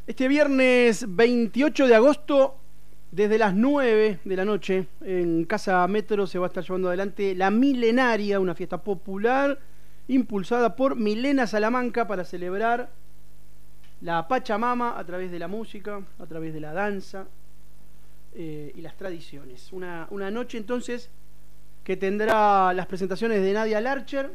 Este viernes 28 de agosto, desde las 9 de la noche, en Casa Metro se va a estar llevando adelante La Milenaria, una fiesta popular impulsada por Milena Salamanca para celebrar la Pachamama a través de la música, a través de la danza y las tradiciones. Una noche entonces que tendrá las presentaciones de Nadia Larcher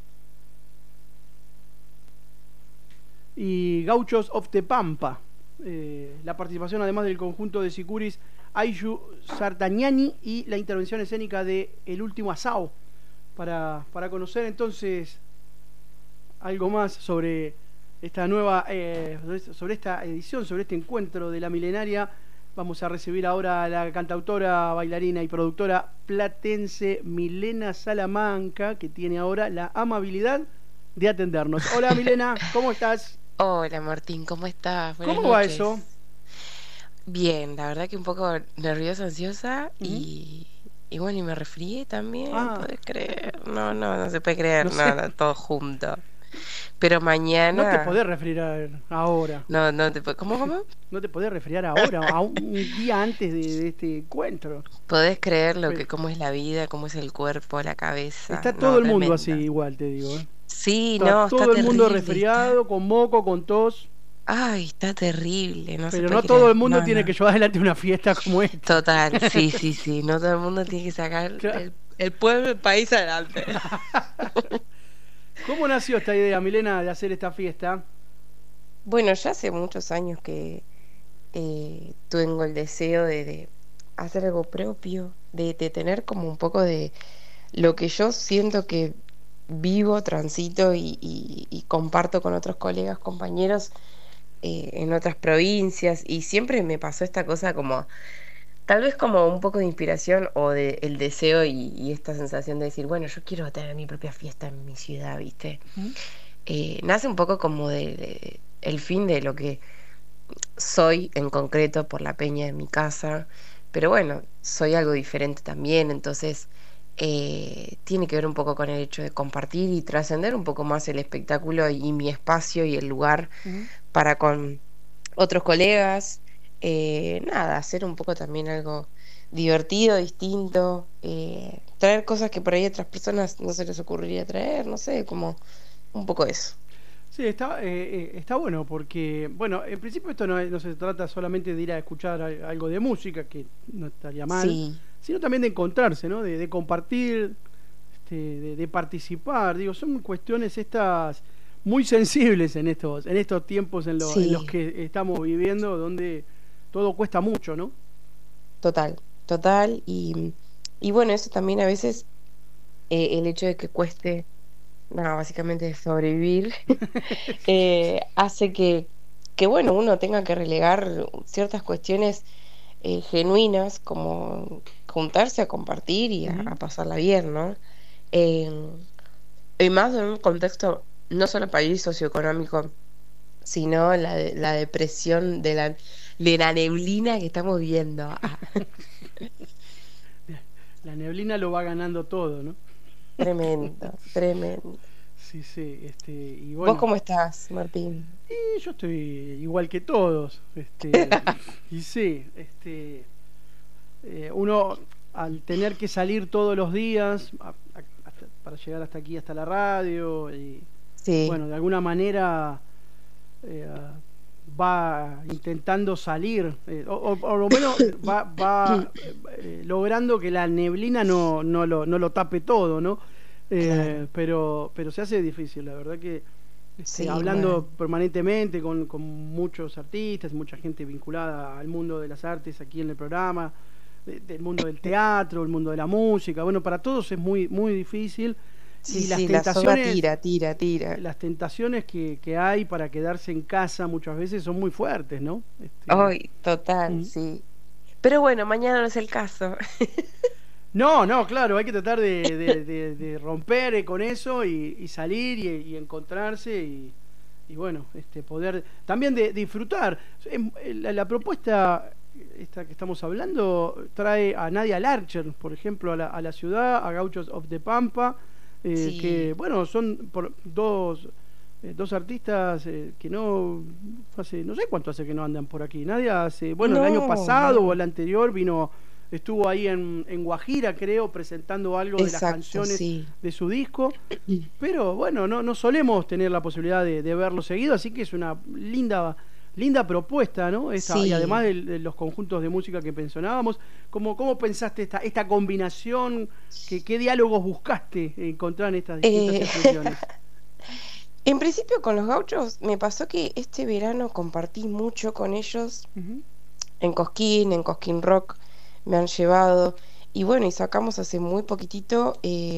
y Gauchos of the Pampa. La participación además del conjunto de sicuris Ayu Sartañani y la intervención escénica de El Último Asao para conocer entonces algo más sobre esta nueva sobre esta edición, sobre este encuentro de La Milenaria. Vamos a recibir ahora a la cantautora, bailarina y productora platense Milena Salamanca, que tiene ahora la amabilidad de atendernos. Hola Milena, ¿cómo estás? Hola Martín, ¿cómo estás? Buenas ¿Cómo va noches. eso? Bien, la verdad que un poco nerviosa, ansiosa y bueno, y me resfrié también, ¿podés creer? No se puede creer, No sé. nada, todo junto. Pero No te mañana, podés resfriar ahora. no te puedo, ¿cómo? No te podés resfriar ahora, a un día antes de este encuentro. Podés creer lo Pero que, cómo es la vida, cómo es el cuerpo, la cabeza, está todo no, el mundo así, tremendo. igual te digo, ¿eh? Sí, Está no, está todo el mundo terrible, resfriado, con moco, con tos, ay, está terrible, no se pero puede no todo creer, el mundo tiene no. que llevar adelante una fiesta como esta. Total, sí, no todo el mundo tiene que sacar Claro. el pueblo, el país adelante. ¿Cómo nació esta idea, Milena, de hacer esta fiesta? Bueno, ya hace muchos años que tengo el deseo de hacer algo propio, de tener como un poco de lo que yo siento que vivo, transito y comparto con otros colegas, compañeros en otras provincias. Y siempre me pasó esta cosa como, tal vez como un poco de inspiración o de el deseo y esta sensación de decir, bueno, yo quiero tener mi propia fiesta en mi ciudad, ¿viste? ¿Mm? Nace un poco como de el fin de lo que soy en concreto por la peña de mi casa, pero bueno, soy algo diferente también, entonces tiene que ver un poco con el hecho de compartir y trascender un poco más el espectáculo y mi espacio y el lugar ¿Mm? para con otros colegas, nada, hacer un poco también algo divertido, distinto, traer cosas que por ahí a otras personas no se les ocurriría traer, no sé, como un poco eso. Sí, está bueno porque, bueno, en principio esto no se trata solamente de ir a escuchar algo de música, que no estaría mal, Sí, sino también de encontrarse, ¿no? De compartir, de participar. Digo, son cuestiones estas muy sensibles en estos tiempos en los sí. que estamos viviendo, donde todo cuesta mucho, ¿no? Total, y bueno, eso también a veces, el hecho de que cueste, nada, básicamente sobrevivir, hace que, bueno, uno tenga que relegar ciertas cuestiones genuinas, como juntarse a compartir y a Ujú. pasarla bien, ¿no? Eh, y más en un contexto no solo país socioeconómico, sino la depresión de la neblina que estamos viendo. La neblina lo va ganando todo, ¿no? Tremendo, tremendo. Sí, sí, y ¿Vos bueno, cómo estás, Martín? y yo estoy igual que todos, y sí, uno al tener que salir todos los días para llegar hasta aquí, hasta la radio, y Sí, bueno, de alguna manera eh, va intentando salir, o por lo menos va logrando que la neblina no lo tape todo, ¿no? claro. Pero se hace difícil, la verdad que Sí, mal. hablando permanentemente con muchos artistas, mucha gente vinculada al mundo de las artes aquí en el programa, del mundo del teatro, el mundo de la música. Bueno, para todos es muy difícil Sí, y sí, la soga tira, tira, tira. las tentaciones que hay para quedarse en casa muchas veces son muy fuertes, ¿no? Ay, total, Mm. sí. Pero bueno, mañana no es el caso. No, claro, hay que tratar de romper con eso y salir y encontrarse y bueno, poder también de disfrutar. La propuesta esta que estamos hablando trae a Nadia Larcher, por ejemplo, a la ciudad, a Gauchos of the Pampa, que Sí, bueno, son Dos artistas que no hace, no sé cuánto hace que no andan por aquí. Nadie hace, bueno, el año No, pasado o no. el anterior estuvo ahí en Guajira, creo, presentando algo de las Exacto, canciones sí. de su disco. Pero bueno, no solemos tener la posibilidad de verlo seguido, así que es una linda propuesta, ¿no? Y además Sí. de los conjuntos de música que mencionábamos, ¿cómo pensaste esta combinación? ¿Qué diálogos buscaste encontrar en estas distintas Eh, expresiones? en principio con los gauchos me pasó que este verano compartí mucho con ellos Ujú. en Cosquín Rock, me han llevado. Y bueno, y sacamos hace muy poquitito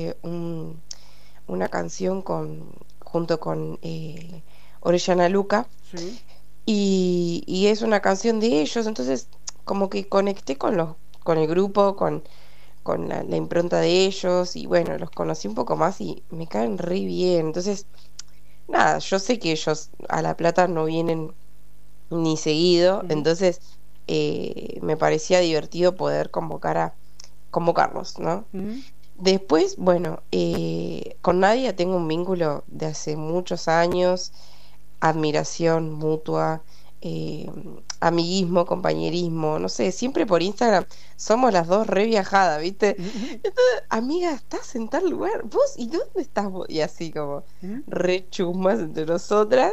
una canción junto con Orellana Luca. Sí. Y es una canción de ellos, entonces como que conecté con el grupo, con la impronta de ellos, y bueno, los conocí un poco más y me caen re bien. Entonces, nada, yo sé que ellos a La Plata no vienen ni seguido, Ujú. entonces me parecía divertido poder convocarlos, ¿no? Ujú. Después, bueno, con Nadia tengo un vínculo de hace muchos años, admiración mutua, eh, amiguismo, compañerismo, no sé, siempre por Instagram somos las dos re viajadas, ¿viste? Ujú. Entonces, amiga, ¿estás en tal lugar? ¿Vos? ¿Y dónde estás vos? Y así como Ujú. re chusmas entre nosotras.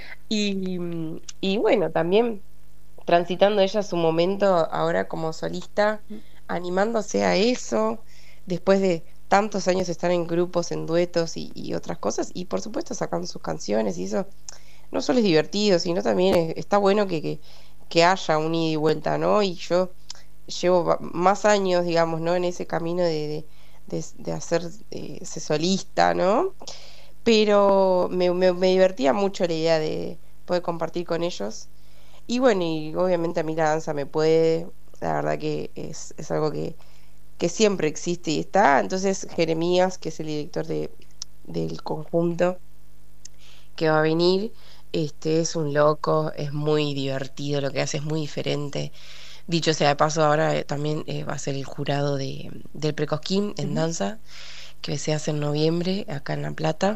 Y bueno, también transitando ella su momento ahora como solista, animándose a eso, después de tantos años estar en grupos, en duetos y otras cosas, y por supuesto sacando sus canciones, y eso no solo es divertido, sino también está bueno que haya un ida y vuelta, ¿no? Y yo llevo más años, digamos, ¿no? En ese camino de hacer ser solista, ¿no? Pero me divertía mucho la idea de poder compartir con ellos. Y bueno, y obviamente a mí la danza me puede, la verdad que es algo que siempre existe y está. Entonces, Jeremías, que es el director del conjunto que va a venir, es un loco, es muy divertido, lo que hace es muy diferente. Dicho sea de paso, ahora también va a ser el jurado del Precosquín en Ujú. danza, que se hace en noviembre acá en La Plata.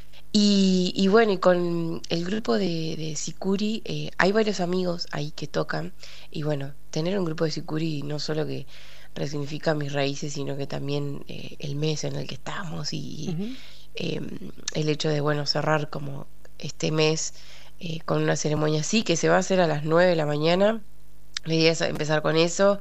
Y bueno, y con el grupo de Sicuri, hay varios amigos ahí que tocan. Y bueno, tener un grupo de Sicuri no solo que resignifica mis raíces, sino que también el mes en el que estamos y Ujú. eh, el hecho de, bueno, cerrar como este mes con una ceremonia así, que se va a hacer a las 9 de la mañana. La idea es empezar con eso.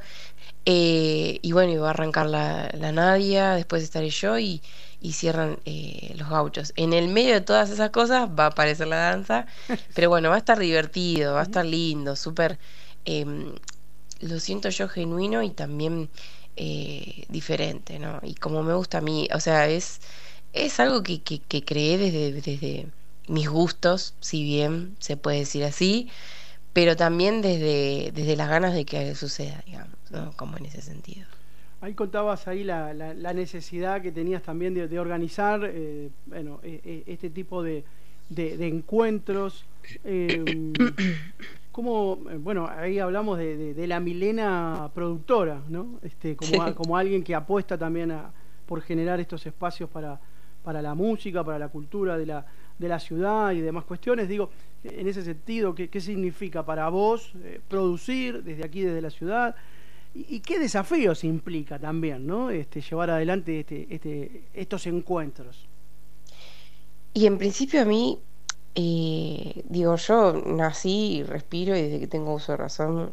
Y bueno, y va a arrancar la Nadia, después estaré yo y cierran los gauchos. En el medio de todas esas cosas va a aparecer la danza, pero bueno, va a estar divertido, va a Ujú. estar lindo, súper, em, lo siento yo genuino y también diferente, ¿no? Y como me gusta a mí, o sea, es algo que creé desde mis gustos, si bien se puede decir así, pero también desde las ganas de que suceda, digamos, Claro. ¿no? Como en ese sentido. Ahí contabas ahí la necesidad que tenías también de organizar bueno, este tipo de encuentros. Eh, bueno, ahí hablamos de la Milena productora, ¿no? Sí. Como alguien que apuesta también por generar estos espacios para la música, para la cultura de la ciudad y demás cuestiones. Digo, en ese sentido, ¿qué significa para vos producir desde aquí, desde la ciudad? Y qué desafíos implica también, ¿no? Llevar adelante estos encuentros. Y en principio a mí, digo, yo nací y respiro y desde que tengo uso de razón,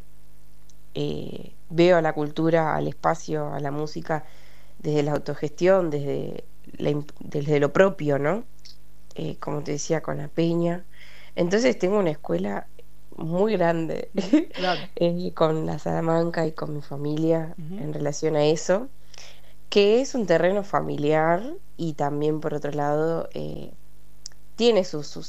veo a la cultura, al espacio, a la música desde la autogestión, desde lo propio, ¿no? Como te decía, con la peña. Entonces tengo una escuela muy grande Ujú. Claro. con la Salamanca y con mi familia Ujú. en relación a eso, que es un terreno familiar y también por otro lado tiene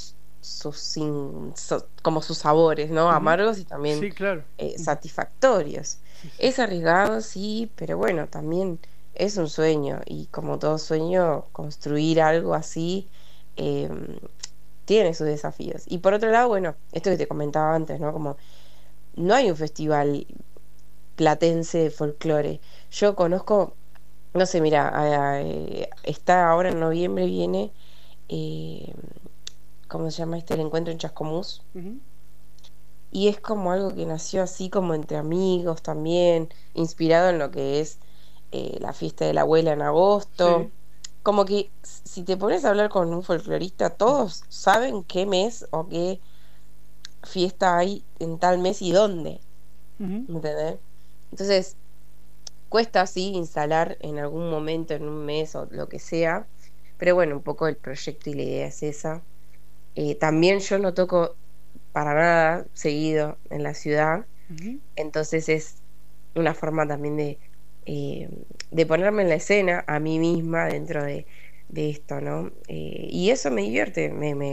como sus sabores, ¿no? Ujú. Amargos y también Sí, claro. Ujú. satisfactorios. Sí, sí. Es arriesgado, sí, pero bueno, también es un sueño y como todo sueño, construir algo así eh, tiene sus desafíos. Y por otro lado, bueno, esto que te comentaba antes, ¿no? Como no hay un festival platense de folclore. Yo conozco, no sé, mira, está ahora en noviembre viene eh, ¿cómo se llama este? El encuentro en Chascomús. Ujú. Y es como algo que nació así como entre amigos también, inspirado en lo que es la fiesta de la abuela en agosto. Sí. Como que si te pones a hablar con un folclorista, todos saben qué mes o qué fiesta hay en tal mes y dónde, Ujú. ¿me entendés? Entonces, cuesta así instalar en algún momento, en un mes o lo que sea, pero bueno, un poco el proyecto y la idea es esa. También yo no toco para nada seguido en la ciudad, Ujú. entonces es una forma también eh, de ponerme en la escena a mí misma dentro de esto, ¿no? Y eso me divierte,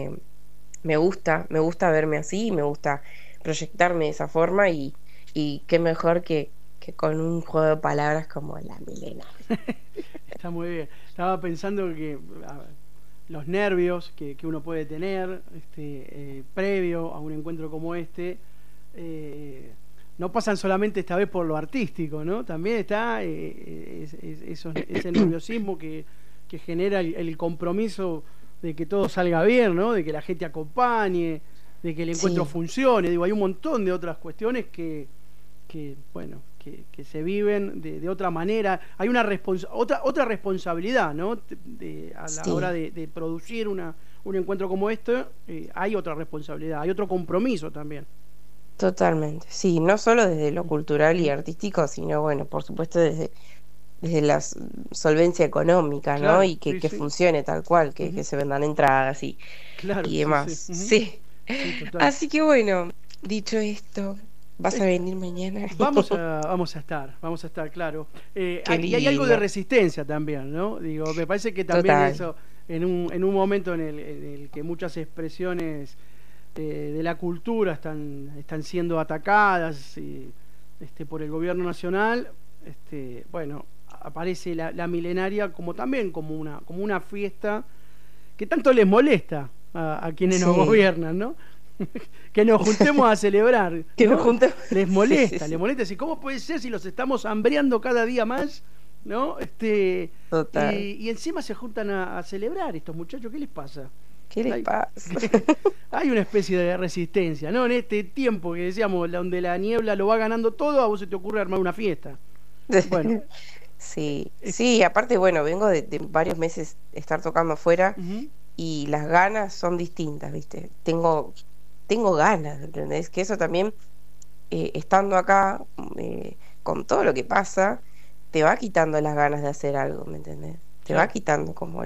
me gusta verme así, me gusta proyectarme de esa forma y qué mejor que con un juego de palabras como la milenaria. Está muy bien. Estaba pensando que los nervios que uno puede tener previo a un encuentro como eh, no pasan solamente esta vez por lo artístico, ¿no? También está ese nerviosismo que genera el compromiso de que todo salga bien, ¿no? De que la gente acompañe, de que el encuentro Sí, funcione. Digo, hay un montón de otras cuestiones bueno, que se viven de otra manera. Hay otra responsabilidad, ¿no? A la hora sí. de producir un encuentro como este, hay otra responsabilidad, hay otro compromiso también. Totalmente, sí, no solo desde lo cultural y artístico, sino bueno, por supuesto desde la solvencia económica, ¿no? Claro, Y sí, que sí. funcione tal cual, que Ujú. se vendan entradas Claro, y sí, sí. demás. Ujú. Sí. Sí, total. Así que bueno, dicho esto, ¿vas a Es- venir mañana? vamos a estar, claro. Qué Y hay algo de lindo. resistencia también, ¿no? Digo, me parece que también Total. eso, en un momento en el que muchas expresiones de la cultura están siendo atacadas por el gobierno nacional, bueno, aparece la milenaria como también como una fiesta que tanto les molesta a quienes nos Sí. gobiernan, ¿no? Que nos juntemos a celebrar, Que nos ¿no? juntemos. Sí, sí, Les sí. molesta, decir, ¿cómo puede ser si los estamos hambriando cada día más? ¿No? Total. Y encima se juntan a celebrar estos muchachos, ¿qué les pasa? ¿Qué les Hay, pasa? hay una especie de resistencia, ¿no? En este tiempo que decíamos, donde la niebla lo va ganando todo, a vos se te ocurre armar una fiesta. Bueno, Sí, es- sí, aparte, bueno, vengo de varios meses de estar tocando afuera ujú, y las ganas son distintas, ¿viste? Tengo ganas, ¿entendés? Que eso también, estando acá, con todo lo que pasa, te va quitando las ganas de hacer algo, ¿me entendés? Te va claro. quitando como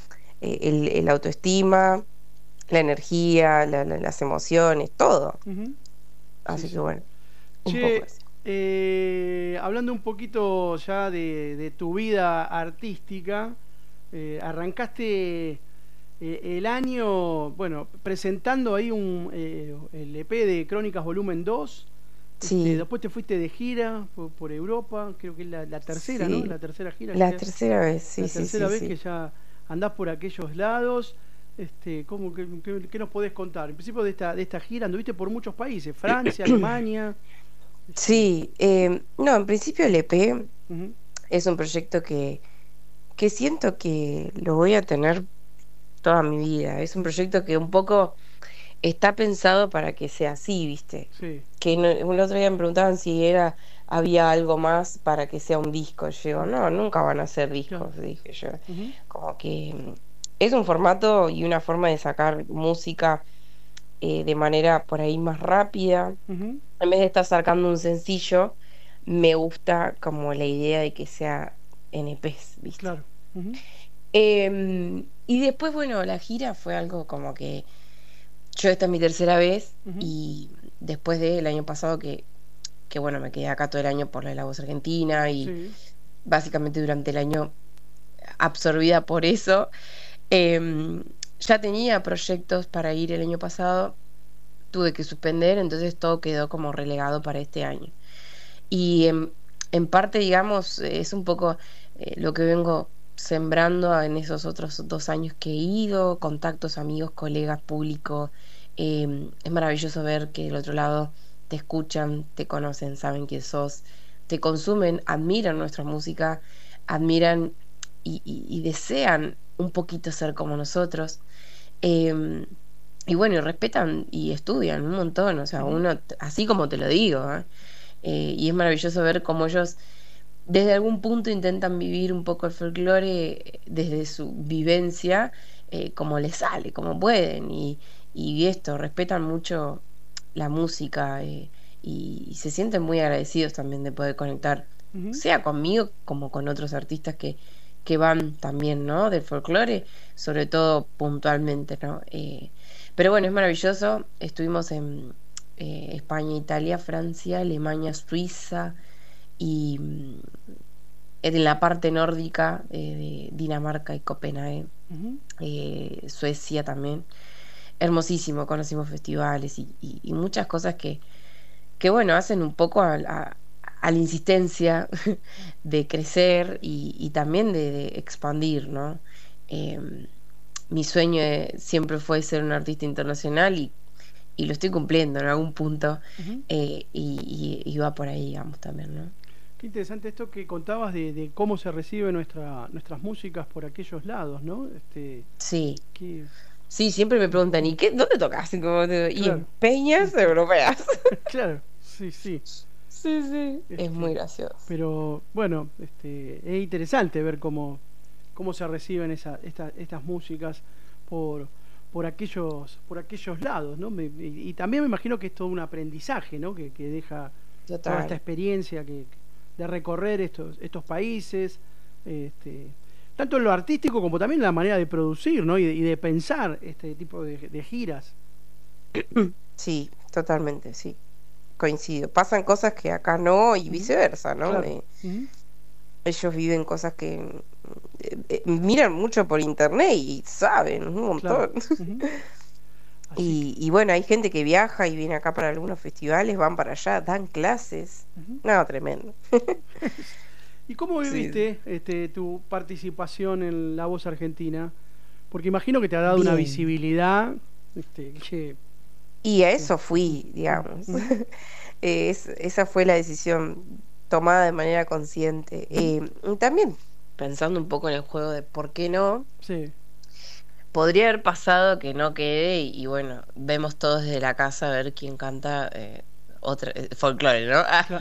el autoestima, la energía, las emociones, todo. Ujú, sí, Así que sí. bueno, un poco Che, eso. hablando un poquito ya de tu vida artística, arrancaste el año, bueno, presentando ahí el EP de Crónicas Volumen 2. Sí, Después te fuiste de gira por Europa, creo que es la tercera, ¿no? sí, La tercera gira la tercera vez, sí, la sí, tercera sí, vez que sí. ya andás por aquellos lados. ¿Qué nos podés contar? En principio de esta gira anduviste por muchos países, Francia, Alemania. Sí, no, en principio el EP Ujú. es un proyecto que siento que lo voy a tener toda mi vida. Es un proyecto que un poco está pensado para que sea así, ¿viste? Sí. Que el otro día me preguntaban si había algo más para que sea un disco. Yo digo, no, nunca van a ser Claro. discos, dije yo. Ujú. Como que es un formato y una forma de sacar música de manera por ahí más rápida. Ujú. En vez de estar sacando un sencillo, me gusta como la idea de que sea NPs, ¿viste? Claro. Ujú. Y después, bueno, la gira fue algo como que yo esta es mi tercera vez Ujú. y después del año pasado que bueno, me quedé acá todo el año por la voz argentina y Sí. básicamente durante el año absorbida por eso, em, ya tenía proyectos para ir el año pasado, tuve que suspender, entonces todo quedó como relegado para este año. Y en parte, digamos, es un poco lo que vengo sembrando en esos otros 2 años que he ido, contactos, amigos, colegas, público. Es maravilloso ver que del otro lado te escuchan, te conocen, saben quién sos, te consumen, admiran nuestra música, admiran y desean un poquito ser como nosotros. Em, y bueno, y respetan y estudian un montón, o sea, Ujú, uno, así como te lo digo, ¿eh? Y es maravilloso ver cómo ellos desde algún punto intentan vivir un poco el folclore desde su vivencia, como les sale, como pueden, y esto, respetan mucho la música, y se sienten muy agradecidos también de poder conectar, ujú. sea conmigo como con otros artistas que van también, ¿no? Del folclore, sobre todo puntualmente, ¿no? Pero bueno, es maravilloso. Estuvimos en España, Italia, Francia, Alemania, Suiza y en la parte nórdica, de Dinamarca y Copenhague, Ujú. Suecia también. Hermosísimo, conocimos festivales y muchas cosas que bueno, hacen un poco a la insistencia de crecer y también de expandir, ¿no? Eh, Mi sueño siempre fue ser un artista internacional y lo estoy cumpliendo en algún punto, Ujú. y va por ahí, digamos, también, ¿no? Qué interesante esto que contabas de cómo se recibe nuestras músicas por aquellos lados, ¿no? Sí, Que, sí, siempre me preguntan, ¿y qué, dónde tocas? Y, y en claro, peñas europeas. claro, sí, sí. Sí, sí, es muy Este, gracioso. pero bueno, es interesante ver cómo se reciben estas músicas por, por aquellos lados, ¿no? Y también me imagino que es todo un aprendizaje, ¿no? Que deja toda esta Total. experiencia de recorrer estos países, este, tanto en lo artístico como también en la manera de producir, ¿no? Y de pensar este tipo de giras. Sí, totalmente, sí. Coincido. Pasan cosas que acá no y Ujú, viceversa, ¿no? claro. Ujú, Ellos viven cosas que miran mucho por internet y saben un claro. montón. Ujú. Así que, Y bueno, hay gente que viaja y viene acá para algunos festivales, van para allá, dan clases. ujú. No, tremendo. ¿Y cómo Sí, viviste tu participación en La Voz Argentina? Porque imagino que te ha dado una bien. visibilidad Y a que- eso fui, digamos. ujú, Esa fue la decisión tomada de manera consciente. ujú. Y también pensando un poco en el juego de por qué no, Sí, podría haber pasado que no quede y bueno, vemos todos desde la casa a ver quién canta, otra, folclore, ¿no? claro.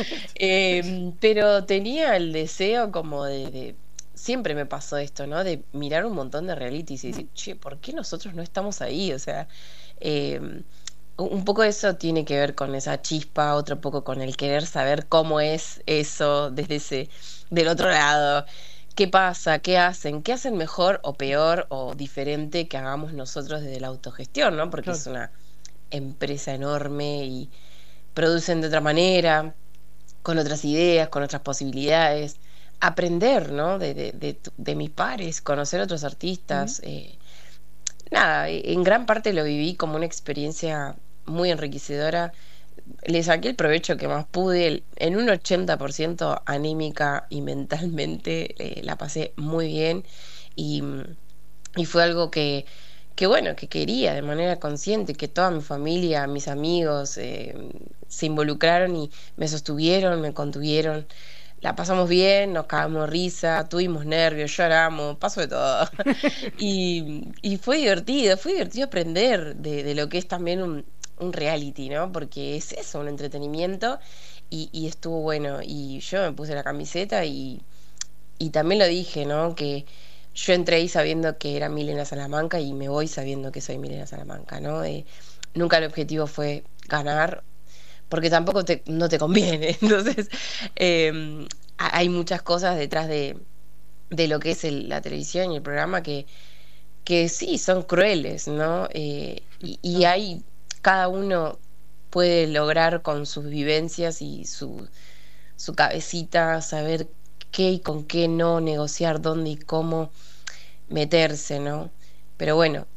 Pero tenía el deseo como siempre me pasó esto, ¿no? De mirar un montón de realities y Ujú, decir, che, ¿por qué nosotros no estamos ahí? O sea, eh, un poco eso tiene que ver con esa chispa, otro poco con el querer saber cómo es eso desde del otro lado. ¿Qué pasa? ¿Qué hacen? ¿Qué hacen mejor o peor o diferente que hagamos nosotros desde la autogestión, ¿no? Porque claro. es una empresa enorme y producen de otra manera, con otras ideas, con otras posibilidades. Aprender, ¿no? De mis pares, conocer otros Ujú, artistas. Nada, en gran parte lo viví como una experiencia muy enriquecedora. Le saqué el provecho que más pude, en un 80% anímica y mentalmente, la pasé muy bien y, y fue algo que bueno, que quería de manera consciente, que toda mi familia, mis amigos, se involucraron y me sostuvieron, me contuvieron. La pasamos bien, nos cagamos de risa, tuvimos nervios, lloramos, pasó de todo. Y fue divertido aprender de lo que es también un reality, ¿no? Porque es eso, un entretenimiento, y estuvo bueno. Y yo me puse la camiseta y también lo dije, ¿no? Que yo entré ahí sabiendo que era Milena Salamanca y me voy sabiendo que soy Milena Salamanca, ¿no? Nunca el objetivo fue ganar, porque tampoco no te conviene. Entonces, hay muchas cosas detrás de lo que es la televisión y el programa que sí, son crueles, ¿no? Y claro. hay, cada uno puede lograr con sus vivencias y su cabecita saber qué y con qué no negociar, dónde y cómo meterse, ¿no? Pero bueno,